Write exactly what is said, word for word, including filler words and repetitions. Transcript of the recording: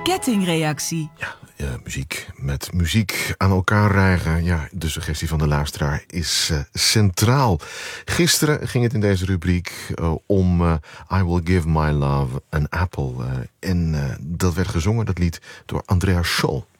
kettingreactie. Ja, ja, muziek met muziek aan elkaar rijgen. Ja, de suggestie van de luisteraar is uh, centraal. Gisteren ging het in deze rubriek uh, om uh, I Will Give My Love an Apple. Uh, en uh, dat werd gezongen, dat lied, door Andrea Scholl.